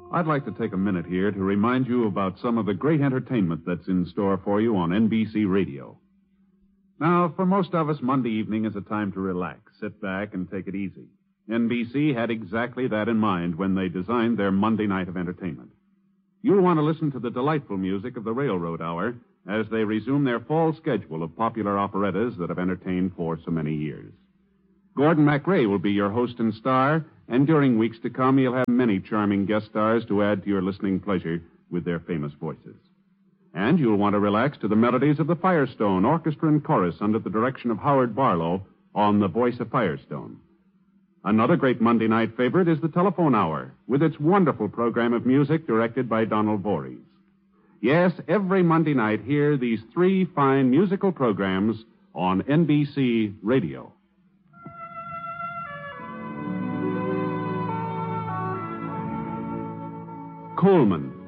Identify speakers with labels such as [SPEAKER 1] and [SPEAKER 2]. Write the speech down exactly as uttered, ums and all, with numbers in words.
[SPEAKER 1] I'd like to take a minute here to remind you about some of the great entertainment that's in store for you on N B C Radio. Now, for most of us, Monday evening is a time to relax, sit back, and take it easy. N B C had exactly that in mind when they designed their Monday night of entertainment. You'll want to listen to the delightful music of the Railroad Hour as they resume their fall schedule of popular operettas that have entertained for so many years. Gordon MacRae will be your host and star, and during weeks to come, he'll have many charming guest stars to add to your listening pleasure with their famous voices. And you'll want to relax to the melodies of the Firestone Orchestra and Chorus under the direction of Howard Barlow on The Voice of Firestone. Another great Monday night favorite is the Telephone Hour, with its wonderful program of music directed by Donald Voorhees. Yes, every Monday night, hear these three fine musical programs on N B C Radio. Coleman,